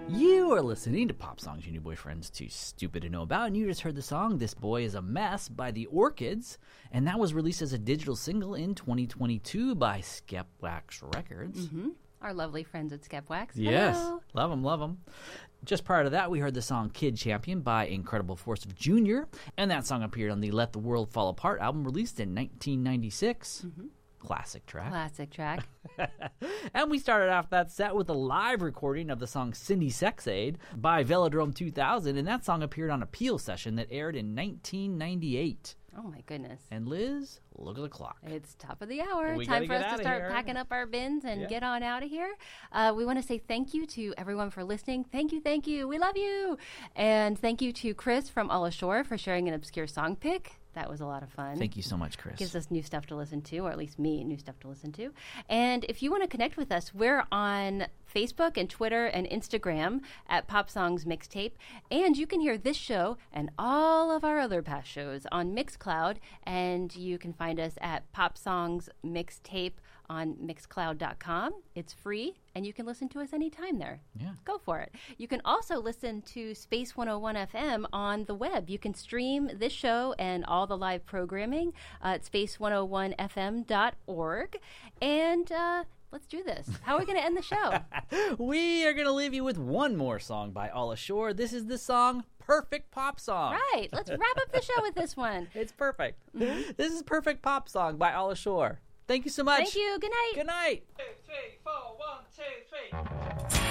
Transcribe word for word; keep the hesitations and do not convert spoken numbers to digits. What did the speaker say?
You are listening to Pop Songs Your New Boyfriend's Too Stupid to Know About, and you just heard the song This Boy Is a Mess by the Orchids, and that was released as a digital single in twenty twenty-two by Skepwax Records. Mm-hmm. Our lovely friends at Skepwax. Yes. Hello. Love them, love them. Just prior to that, we heard the song Kid Champion by Incredible Force of Junior, and that song appeared on the Let the World Fall Apart album released in nineteen ninety-six. Mm-hmm. Classic track. Classic track. And we started off that set with a live recording of the song Cindy Sexaid by Velodrome two thousand, and that song appeared on a Peel session that aired in nineteen ninety-eight. Oh, my goodness. And Liz, look at the clock. It's top of the hour. We Time for gotta us get to outta start here. packing up our bins and Yeah. get on out of here. Uh, we want to say thank you to everyone for listening. Thank you, thank you. We love you. And thank you to Chris from All Ashore for sharing an obscure song pick. That was a lot of fun. Thank you so much, Chris. Gives us new stuff to listen to, or at least me, new stuff to listen to. And if you want to connect with us, we're on Facebook and Twitter and Instagram at Pop Songs Mixtape. And you can hear this show and all of our other past shows on Mixcloud. And you can find us at Pop Songs Mixtape on mixcloud dot com. It's free, and you can listen to us anytime there. Yeah. Go for it. You can also listen to Space one oh one F M on the web. You can stream this show and all the live programming uh, at space one oh one f m dot org. And uh, let's do this. How are we going to end the show? We are going to leave you with one more song by All Ashore. This is the song Perfect Pop Song. Right. Let's wrap up the show with this one. It's perfect. Mm-hmm. This is Perfect Pop Song by All Ashore. Thank you so much. Thank you. Good night. Good night. Two, three, four, one, two, three.